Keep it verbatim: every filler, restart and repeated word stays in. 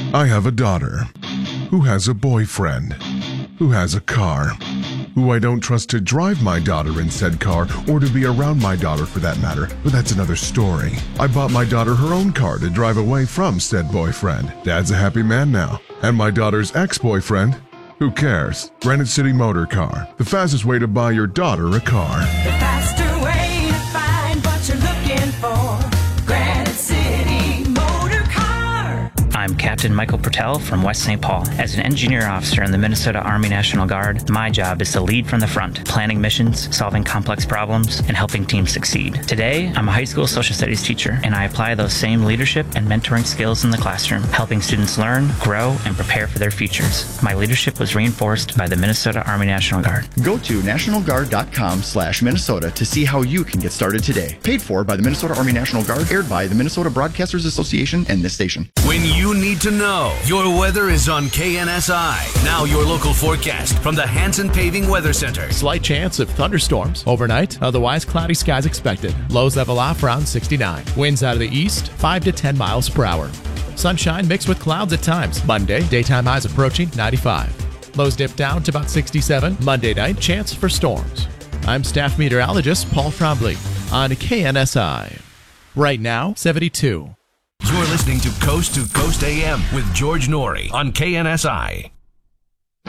I have a daughter who has a boyfriend who has a car who I don't trust to drive my daughter in said car or to be around my daughter for that matter, but that's another story. I bought my daughter her own car to drive away from said boyfriend. Dad's a happy man now. And my daughter's ex-boyfriend? Who cares? Granite City Motor Car, the fastest way to buy your daughter a car. The faster way to find what you're looking for. Granite City Motor Car. I'm Captain Michael Pertell from West Saint Paul. As an engineer officer in the Minnesota Army National Guard, my job is to lead from the front, planning missions, solving complex problems, and helping teams succeed. Today, I'm a high school social studies teacher, and I apply those same leadership and mentoring skills in the classroom, helping students learn, grow, and prepare for their futures. My leadership was reinforced by the Minnesota Army National Guard. Go to national guard dot com slash Minnesota to see how you can get started today. Paid for by the Minnesota Army National Guard, aired by the Minnesota Broadcasters Association and this station. When you need to know, your weather is on K N S I. Now your local forecast from the Hanson Paving Weather Center. Slight chance of thunderstorms overnight, otherwise cloudy skies expected. Lows level off around sixty-nine. Winds out of the east, five to ten miles per hour. Sunshine mixed with clouds at times. Monday, daytime highs approaching ninety-five. Lows dip down to about sixty-seven. Monday night, chance for storms. I'm staff meteorologist Paul Trombley on K N S I. Right now, seventy-two. You're listening to Coast to Coast A M with George Norrie on K N S I.